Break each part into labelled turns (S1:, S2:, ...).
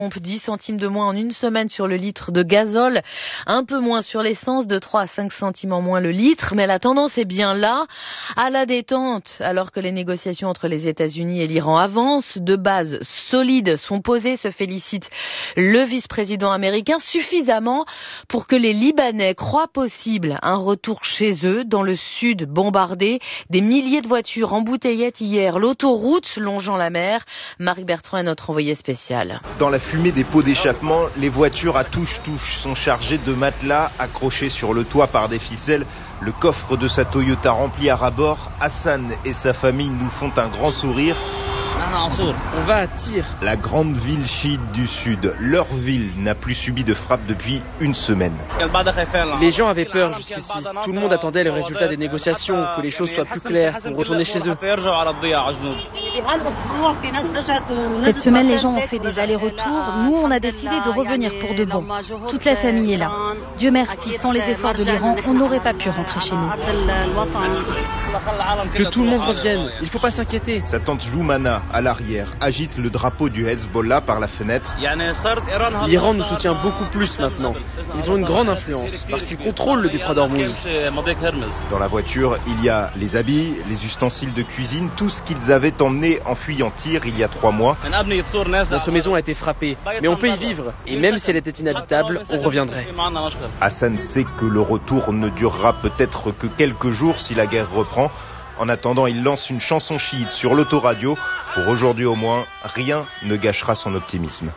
S1: 10 centimes de moins en une semaine sur le litre de gazole, un peu moins sur l'essence, de 3 à 5 centimes en moins le litre. Mais la tendance est bien là, à la détente, alors que les négociations entre les États-Unis et l'Iran avancent. De bases solides sont posées, se félicite le vice-président américain, suffisamment pour que les Libanais croient possible un retour chez eux, dans le sud bombardé. Des milliers de voitures embouteillées hier l'autoroute longeant la mer. Marc Bertrand est notre envoyé spécial.
S2: Dans la fumée des pots d'échappement, les voitures à touche-touche sont chargées de matelas accrochés sur le toit par des ficelles. Le coffre de sa Toyota rempli à ras-bord. Hassan et sa famille nous font un grand sourire.
S3: On va à Tyr,
S2: la grande ville chiite du sud. Leur ville n'a plus subi de frappe depuis une semaine.
S3: Les gens avaient peur jusqu'ici. Tout le monde attendait le résultat des négociations, que les choses soient plus claires pour retourner chez eux.
S4: Cette semaine, les gens ont fait des allers-retours. Nous, on a décidé de revenir pour de bon. Toute la famille est là. Dieu merci, sans les efforts de l'Iran, on n'aurait pas pu rentrer chez nous.
S3: Que tout le monde revienne, il ne faut pas s'inquiéter.
S2: Sa tante Joumana, à l'arrière, agite le drapeau du Hezbollah par la fenêtre.
S3: L'Iran nous soutient beaucoup plus maintenant. Ils ont une grande influence parce qu'ils contrôlent le détroit d'Ormuz.
S2: Dans la voiture, il y a les habits, les ustensiles de cuisine, tout ce qu'ils avaient emmené en fuyant Tyr il y a 3 mois.
S3: Notre maison a été frappée, mais on peut y vivre. Et même si elle était inhabitable, on reviendrait.
S2: Hassan sait que le retour ne durera peut-être que quelques jours si la guerre reprend. En attendant, il lance une chanson chiite sur l'autoradio. Pour aujourd'hui au moins, rien ne gâchera son optimisme.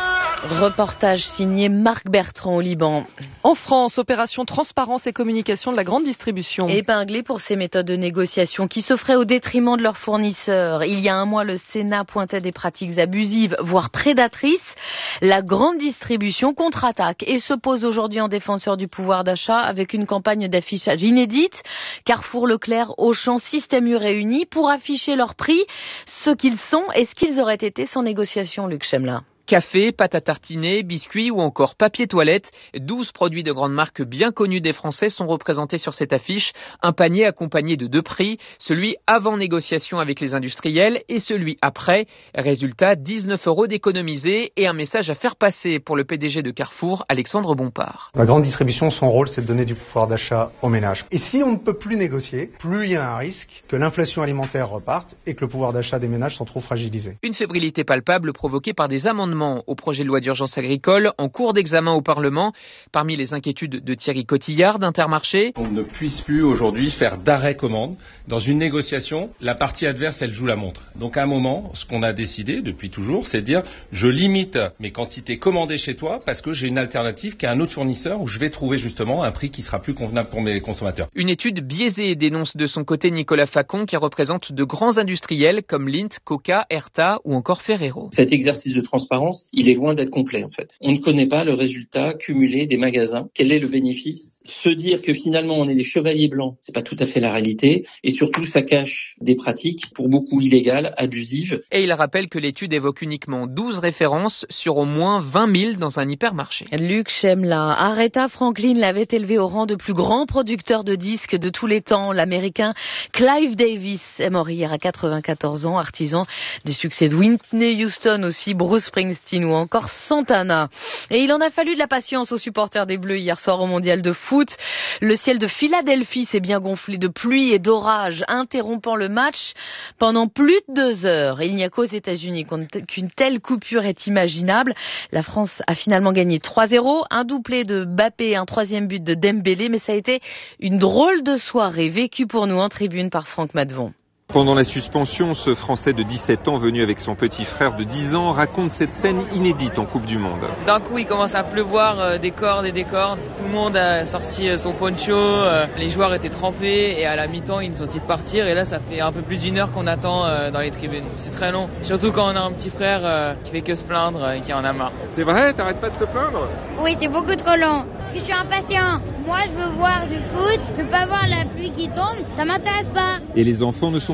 S1: Reportage signé Marc Bertrand au Liban.
S5: En France, opération transparence et communication de la grande distribution.
S1: Épinglés pour ces méthodes de négociation qui se feraient au détriment de leurs fournisseurs. Il y a un mois, le Sénat pointait des pratiques abusives, voire prédatrices. La grande distribution contre-attaque et se pose aujourd'hui en défenseur du pouvoir d'achat avec une campagne d'affichage inédite. Carrefour, Leclerc, Auchan, Système U réunis pour afficher leurs prix, ce qu'ils sont et ce qu'ils auraient été sans négociation, Luc Chemla.
S6: Café, pâte à tartiner, biscuits ou encore papier toilette. 12 produits de grandes marques bien connus des Français sont représentés sur cette affiche. Un panier accompagné de 2 prix, celui avant négociation avec les industriels et celui après. Résultat, 19 € d'économiser et un message à faire passer pour le PDG de Carrefour, Alexandre Bompard.
S7: La grande distribution, son rôle, c'est de donner du pouvoir d'achat aux ménages. Et si on ne peut plus négocier, plus il y a un risque que l'inflation alimentaire reparte et que le pouvoir d'achat des ménages s'en trouve fragilisé.
S6: Une fébrilité palpable provoquée par des amendements au projet de loi d'urgence agricole en cours d'examen au Parlement. Parmi les inquiétudes de Thierry Cotillard d'Intermarché.
S8: On ne puisse plus aujourd'hui faire d'arrêt-commande. Dans une négociation, la partie adverse, elle joue la montre. Donc à un moment, ce qu'on a décidé depuis toujours, c'est de dire je limite mes quantités commandées chez toi parce que j'ai une alternative qui est un autre fournisseur où je vais trouver justement un prix qui sera plus convenable pour mes consommateurs.
S6: Une étude biaisée dénonce de son côté Nicolas Facon qui représente de grands industriels comme Lindt, Coca, Herta ou encore Ferrero.
S9: Cet exercice de transparence, il est loin d'être complet en fait. On ne connaît pas le résultat cumulé des magasins. Quel est le bénéfice ? Se dire que finalement on est les chevaliers blancs, c'est pas tout à fait la réalité. Et surtout, ça cache des pratiques pour beaucoup illégales, abusives.
S6: Et il rappelle que l'étude évoque uniquement 12 références sur au moins 20 000 dans un hypermarché.
S1: Luc Chemla, Aretha Franklin l'avait élevé au rang de plus grand producteur de disques de tous les temps. L'américain Clive Davis est mort hier à 94 ans, artisan des succès de Whitney Houston aussi, Bruce Springsteen ou encore Santana. Et il en a fallu de la patience aux supporters des Bleus hier soir au mondial de foot. Le ciel de Philadelphie s'est bien gonflé de pluie et d'orage, interrompant le match pendant plus de 2 heures. Et il n'y a qu'aux États-Unis qu'une telle coupure est imaginable. La France a finalement gagné 3-0, un doublé de Mbappé, un 3e but de Dembélé, mais ça a été une drôle de soirée vécue pour nous en tribune par Franck Madvon.
S10: Pendant la suspension, ce Français de 17 ans venu avec son petit frère de 10 ans raconte cette scène inédite en Coupe du Monde.
S11: D'un coup, il commence à pleuvoir des cordes et des cordes. Tout le monde a sorti son poncho, les joueurs étaient trempés et à la mi-temps, ils nous ont dit de partir. Et là, ça fait un peu plus d'1 heure qu'on attend dans les tribunes. C'est très long, surtout quand on a un petit frère qui fait que se plaindre et qui en a marre.
S10: C'est vrai, t'arrêtes pas de te plaindre ?
S12: Oui, c'est beaucoup trop long, parce que je suis impatient. Moi, je veux voir du foot, je veux pas voir la pluie qui tombe, ça m'intéresse pas.
S10: Et les enfants ne sont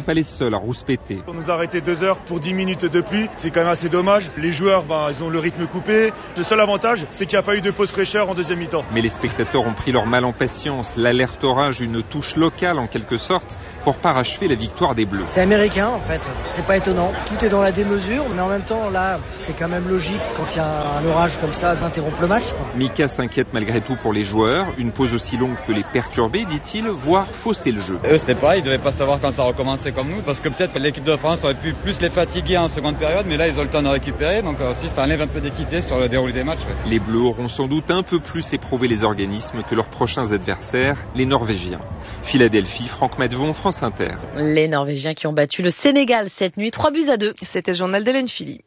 S10: pas les seuls à rouspéter.
S13: On nous a arrêté 2 heures pour 10 minutes de pluie, c'est quand même assez dommage. Les joueurs, ils ont le rythme coupé. Le seul avantage, c'est qu'il n'y a pas eu de pause fraîcheur en deuxième mi-temps.
S10: Mais les spectateurs ont pris leur mal en patience. L'alerte orage, une touche locale en quelque sorte, pour parachever la victoire des Bleus.
S14: C'est américain en fait, c'est pas étonnant. Tout est dans la démesure, mais en même temps là, c'est quand même logique quand il y a un orage comme ça d'interrompre le match.
S10: Mika s'inquiète malgré tout pour les joueurs. Une pause aussi longue peut les perturber, dit-il, voire fausser le jeu.
S15: Eux c'était pareil, ils devaient pas savoir quand ça recommençait comme nous, parce que peut-être que l'équipe de France aurait pu plus les fatiguer en seconde période, mais là ils ont le temps de récupérer, donc aussi ça enlève un peu d'équité sur le déroulé des matchs. Ouais.
S10: Les Bleus auront sans doute un peu plus éprouvé les organismes que leurs prochains adversaires, les Norvégiens. Philadelphie, Franck Matvon, France Inter.
S1: Les Norvégiens qui ont battu le Sénégal cette nuit, 3-2.
S5: C'était le journal d'Hélène Philly.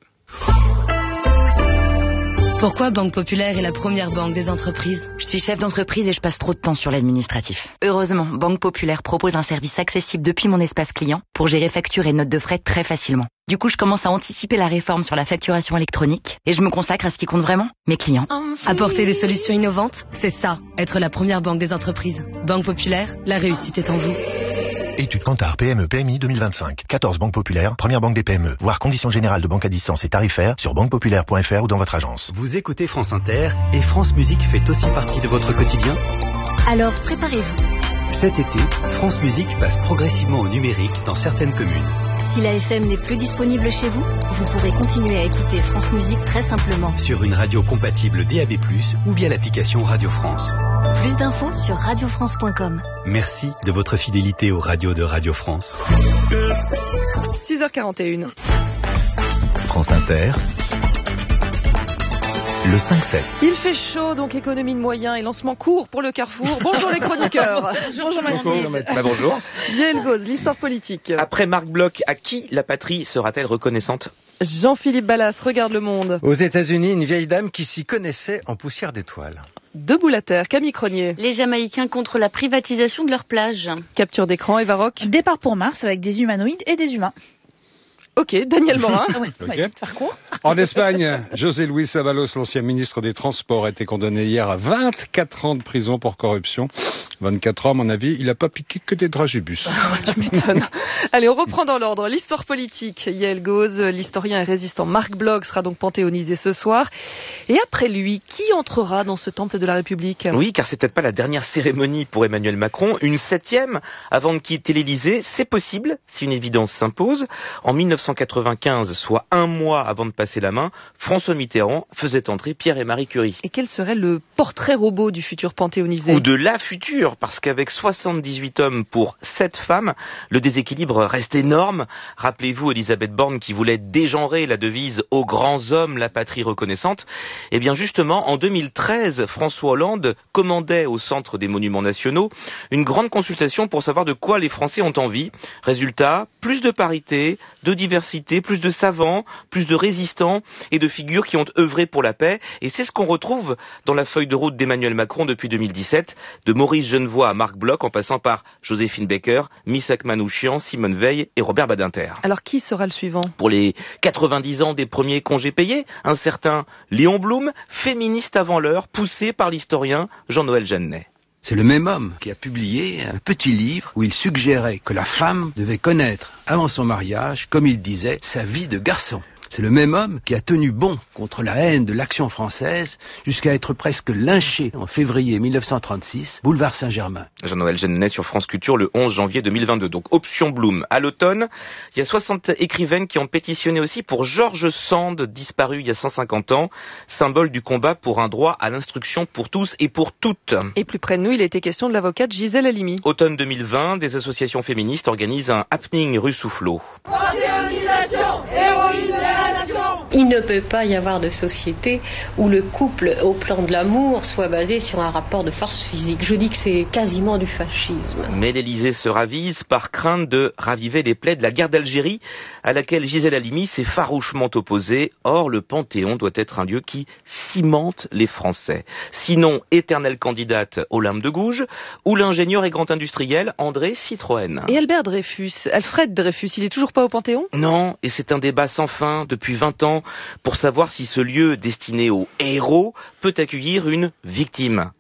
S16: Pourquoi Banque Populaire est la première banque des entreprises ?
S17: Je suis chef d'entreprise et je passe trop de temps sur l'administratif. Heureusement, Banque Populaire propose un service accessible depuis mon espace client pour gérer factures et notes de frais très facilement. Du coup, je commence à anticiper la réforme sur la facturation électronique et je me consacre à ce qui compte vraiment, mes clients.
S16: Apporter des solutions innovantes, c'est ça, être la première banque des entreprises. Banque Populaire, la réussite est en vous.
S18: Étude Kantar PME PMI 2025. 14 banques populaires, première banque des PME. Voir conditions générales de banque à distance et tarifaires sur banquepopulaire.fr ou dans votre agence.
S19: Vous écoutez France Inter et France Musique fait aussi partie de votre quotidien ?
S4: Alors préparez-vous.
S19: Cet été, France Musique passe progressivement au numérique dans certaines communes.
S4: Si la FM n'est plus disponible chez vous, vous pourrez continuer à écouter France Musique très simplement.
S19: Sur une radio compatible DAB+, ou via l'application Radio France.
S4: Plus d'infos sur radiofrance.com.
S19: Merci de votre fidélité aux radios de Radio France.
S5: 6h41.
S19: France Inter. Le 5-7.
S5: Il fait chaud, donc économie de moyens et lancement court pour le Carrefour. Bonjour les chroniqueurs. Bonjour Maxime.
S20: Bonjour.
S5: Yael Gauz, l'histoire politique.
S20: Après Marc Bloch, à qui la patrie sera-t-elle reconnaissante ?
S5: Jean-Philippe Ballas, regarde Le Monde.
S21: Aux États-Unis, une vieille dame qui s'y connaissait en poussière d'étoiles.
S5: Debout la terre, Camille Cronier.
S22: Les Jamaïcains contre la privatisation de leurs plages.
S5: Capture d'écran, Eva Roch.
S23: Départ pour Mars avec des humanoïdes et des humains.
S5: Ok, Daniel Morin.
S24: Okay. En Espagne, José Luis Ábalos, l'ancien ministre des Transports, a été condamné hier à 24 ans de prison pour corruption. 24 ans, à mon avis, il n'a pas piqué que des dragibus.
S5: Tu m'étonnes. Allez, on reprend dans l'ordre. L'histoire politique. Yael Gauz, l'historien et résistant Marc Bloch sera donc panthéonisé ce soir. Et après lui, qui entrera dans ce temple de la République ?
S20: Oui, car c'est peut-être pas la dernière cérémonie pour Emmanuel Macron. Une 7e avant de quitter l'Élysée. C'est possible, si une évidence s'impose. En 1995, soit un mois avant de passer la main, François Mitterrand faisait entrer Pierre et Marie Curie.
S5: Et quel serait le portrait robot du futur panthéonisé ?
S20: Ou de la future, parce qu'avec 78 hommes pour 7 femmes, le déséquilibre reste énorme. Rappelez-vous Elisabeth Borne qui voulait dégenrer la devise « Aux grands hommes, la patrie reconnaissante ». Eh bien justement, en 2013, François Hollande commandait au Centre des Monuments Nationaux une grande consultation pour savoir de quoi les Français ont envie. Résultat, plus de parité, de diversité, plus de savants, plus de résistants et de figures qui ont œuvré pour la paix. Et c'est ce qu'on retrouve dans la feuille de route d'Emmanuel Macron depuis 2017, de Maurice Genevoix à Marc Bloch, en passant par Joséphine Baker, Missak Manouchian, Simone Veil et Robert Badinter.
S5: Alors qui sera le suivant ?
S20: Pour les 90 ans des premiers congés payés, un certain Léon Blum, féministe avant l'heure, poussé par l'historien Jean-Noël Jeannet.
S25: C'est le même homme qui a publié un petit livre où il suggérait que la femme devait connaître, avant son mariage, comme il disait, sa vie de garçon. C'est le même homme qui a tenu bon contre la haine de l'Action française jusqu'à être presque lynché en février 1936, boulevard Saint-Germain.
S20: Jean-Noël Jeannet sur France Culture le 11 janvier 2022. Donc option Blum. À l'automne, il y a 60 écrivaines qui ont pétitionné aussi pour George Sand, disparu il y a 150 ans, symbole du combat pour un droit à l'instruction pour tous et pour toutes.
S5: Et plus près de nous, il était question de l'avocate Gisèle Halimi.
S20: Automne 2020, des associations féministes organisent un happening rue Soufflot.
S26: Il ne peut pas y avoir de société où le couple, au plan de l'amour, soit basé sur un rapport de force physique. Je dis que c'est quasiment du fascisme.
S20: Mais l'Élysée se ravise par crainte de raviver les plaies de la guerre d'Algérie, à laquelle Gisèle Halimi s'est farouchement opposée. Or, le Panthéon doit être un lieu qui cimente les Français. Sinon, éternelle candidate Olympe de Gouges, ou l'ingénieur et grand industriel André Citroën.
S5: Et Albert Dreyfus, Alfred Dreyfus, il est toujours pas au Panthéon ?
S20: Non, et c'est un débat sans fin depuis 20 ans pour savoir si ce lieu destiné aux héros peut accueillir une victime.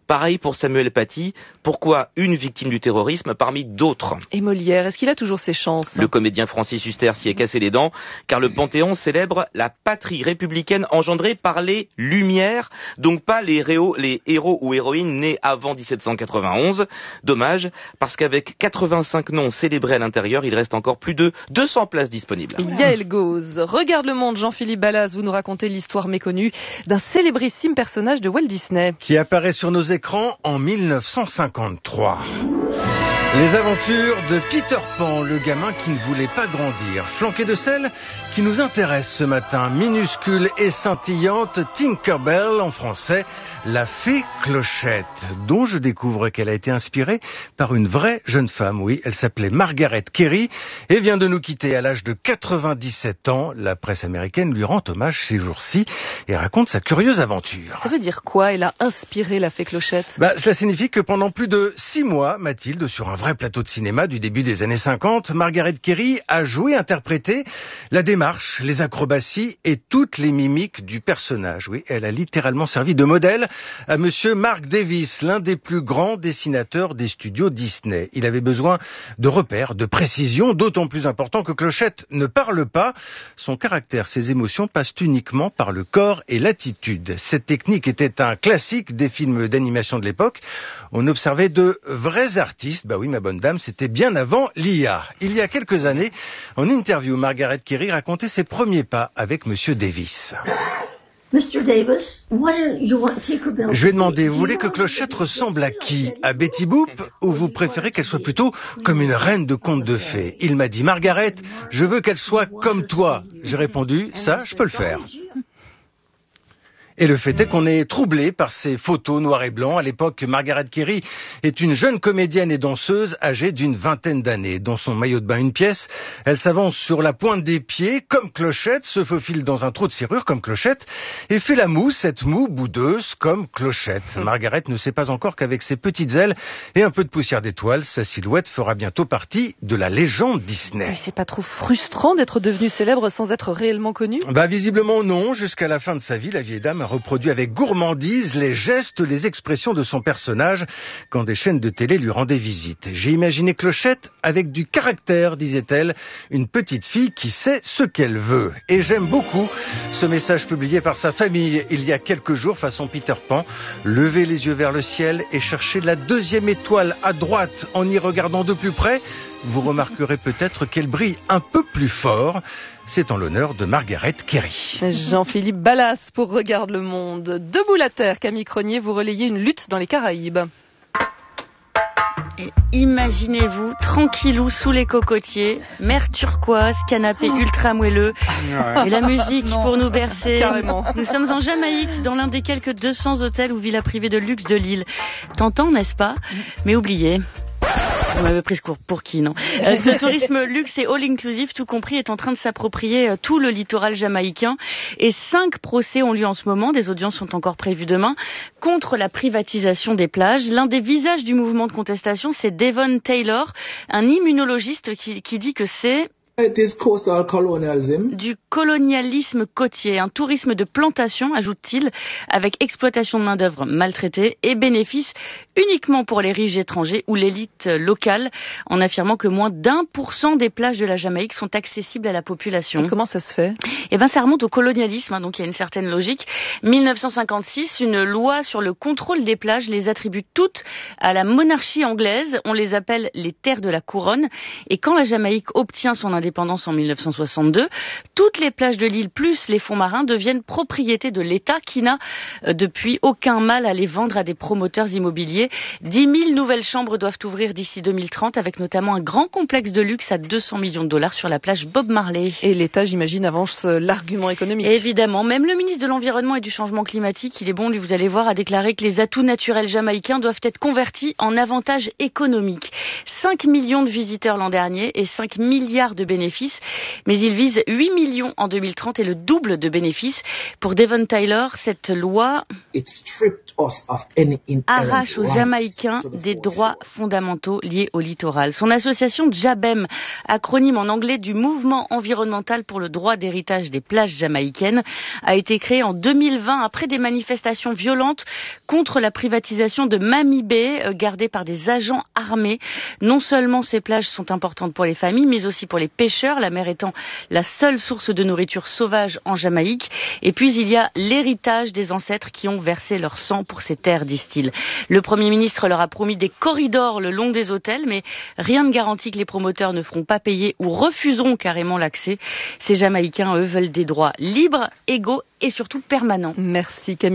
S20: Pareil pour Samuel Paty. Pourquoi une victime du terrorisme parmi d'autres?
S5: Et Molière, est-ce qu'il a toujours ses chances?
S20: Le comédien Francis Huster s'y est cassé les dents, car le Panthéon célèbre la patrie républicaine engendrée par les Lumières, donc pas les héros ou héroïnes nés avant 1791. Dommage, parce qu'avec 85 noms célébrés à l'intérieur, il reste encore plus de 200 places disponibles.
S5: Yael Gauze, Regarde le monde, Jean-Philippe Ballas, vous nous racontez l'histoire méconnue d'un célébrissime personnage de Walt Disney.
S21: Qui apparaît sur nos écrans en 1953. Les aventures de Peter Pan, le gamin qui ne voulait pas grandir, flanqué de celle qui nous intéresse ce matin, minuscule et scintillante, Tinkerbell en français, la fée Clochette, dont je découvre qu'elle a été inspirée par une vraie jeune femme, oui, elle s'appelait Margaret Kerry et vient de nous quitter à l'âge de 97 ans. La presse américaine lui rend hommage ces jours-ci et raconte sa curieuse aventure.
S5: Ça veut dire quoi, elle a inspiré la fée Clochette?
S21: Cela signifie que pendant plus de 6 mois, Mathilde, sur un vrai plateau de cinéma du début des années 50, Margaret Kerry a joué, interprété la démarche, les acrobaties et toutes les mimiques du personnage. Oui, elle a littéralement servi de modèle à monsieur Mark Davis, l'un des plus grands dessinateurs des studios Disney. Il avait besoin de repères, de précision, d'autant plus important que Clochette ne parle pas. Son caractère, ses émotions passent uniquement par le corps et l'attitude. Cette technique était un classique des films d'animation de l'époque. On observait de vrais artistes. Bah oui, ma bonne dame, c'était bien avant l'IA. Il y a quelques années, en interview, Margaret Kerry racontait ses premiers pas avec monsieur Davis.
S2: Mr. Davis, what do you want Tinkerbell?
S21: Je lui ai demandé, vous voulez que Clochette ressemble à qui? À Betty Boop? Ou vous préférez qu'elle soit plutôt comme une reine de contes de fées? Il m'a dit, Margaret, je veux qu'elle soit comme toi. J'ai répondu, ça, je peux le faire. Et le fait est qu'on est troublé par ces photos noir et blanc. À l'époque, Margaret Kerry est une jeune comédienne et danseuse âgée d'une vingtaine d'années. Dans son maillot de bain une pièce, elle s'avance sur la pointe des pieds comme Clochette, se faufile dans un trou de serrure comme Clochette et fait la moue, cette moue boudeuse comme Clochette. Margaret ne sait pas encore qu'avec ses petites ailes et un peu de poussière d'étoiles, sa silhouette fera bientôt partie de la légende Disney.
S5: Mais c'est pas trop frustrant d'être devenue célèbre sans être réellement connue?
S21: Visiblement non. Jusqu'à la fin de sa vie, la vieille dame reproduit avec gourmandise les gestes, les expressions de son personnage quand des chaînes de télé lui rendaient visite. J'ai imaginé Clochette avec du caractère, disait-elle, une petite fille qui sait ce qu'elle veut. Et j'aime beaucoup ce message publié par sa famille il y a quelques jours façon Peter Pan. Levez les yeux vers le ciel et cherchez la deuxième étoile à droite en y regardant de plus près. Vous remarquerez peut-être qu'elle brille un peu plus fort. C'est en l'honneur de Margaret Kerry.
S5: Jean-Philippe Ballas pour Regarde le monde. Debout la terre, Camille Cronier, vous relayez une lutte dans les Caraïbes.
S22: Et imaginez-vous, tranquillou sous les cocotiers, mer turquoise, canapé ultra moelleux, et la musique pour nous bercer.
S5: Carrément.
S22: Nous sommes en Jamaïque, dans l'un des quelques 200 hôtels ou villas privées de luxe de l'île. Tentant, n'est-ce pas? Mais oubliez. Vous m'avez pris pour qui, non? Ce tourisme luxe et all-inclusive, tout compris, est en train de s'approprier tout le littoral jamaïcain. Et 5 procès ont lieu en ce moment, des audiences sont encore prévues demain, contre la privatisation des plages. L'un des visages du mouvement de contestation, c'est Devon Taylor, un immunologiste qui dit que c'est du colonialisme côtier, un tourisme de plantation, ajoute-t-il, avec exploitation de main-d'œuvre maltraitée et bénéfices uniquement pour les riches étrangers ou l'élite locale, en affirmant que moins d'1% des plages de la Jamaïque sont accessibles à la population.
S5: Et comment ça se fait?
S22: Ça remonte au colonialisme, donc il y a une certaine logique. 1956, une loi sur le contrôle des plages les attribue toutes à la monarchie anglaise. On les appelle les terres de la couronne. Et quand la Jamaïque obtient son indépendance en 1962, toutes les plages de l'île plus les fonds marins deviennent propriété de l'État qui n'a depuis aucun mal à les vendre à des promoteurs immobiliers. 10 000 nouvelles chambres doivent ouvrir d'ici 2030 avec notamment un grand complexe de luxe à 200 millions de dollars sur la plage Bob Marley.
S5: Et l'État, j'imagine, avance l'argument économique.
S22: Évidemment. Même le ministre de l'Environnement et du Changement climatique, il est bon, lui, vous allez voir, a déclaré que les atouts naturels jamaïcains doivent être convertis en avantages économiques. 5 millions de visiteurs l'an dernier et 5 milliards de bénéfices bénéfices, mais il vise 8 millions en 2030 et le double de bénéfices. Pour Devon Taylor, cette loi arrache aux Jamaïcains des droits fondamentaux liés au littoral. Son association JABEM, acronyme en anglais du Mouvement environnemental pour le droit d'héritage des plages jamaïcaines, a été créée en 2020 après des manifestations violentes contre la privatisation de Mami Bay, gardée par des agents armés. Non seulement ces plages sont importantes pour les familles, mais aussi pour les pêcheurs, la mer étant la seule source de nourriture sauvage en Jamaïque. Et puis il y a l'héritage des ancêtres qui ont versé leur sang pour ces terres, disent-ils. Le Premier ministre leur a promis des corridors le long des hôtels, mais rien ne garantit que les promoteurs ne feront pas payer ou refuseront carrément l'accès. Ces Jamaïcains, eux, veulent des droits libres, égaux et surtout permanents.
S5: Merci Camille.